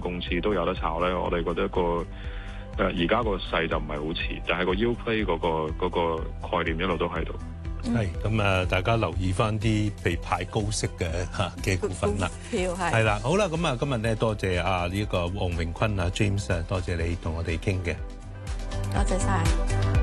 公司都有得炒咧，我哋覺得而家個勢就唔係好遲，但係個 Uplay 嗰個概念一路都喺度。 係咁啊！大家留意翻啲被派高息嘅股份啦。係啦，好啦，咁啊，今日咧多謝呢個黃榮坤James，多謝你同我哋傾嘅。 多謝晒。